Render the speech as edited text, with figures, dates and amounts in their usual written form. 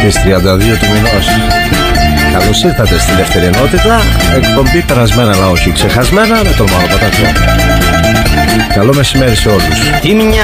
Τις 32 του μηνός. Καλώς ήρθατε στην δεύτερη ενότητα. Εκπομπή περασμένα αλλά όχι ξεχασμένα με τον Μάνο Πατακό. Καλό μεσημέρι σε όλους.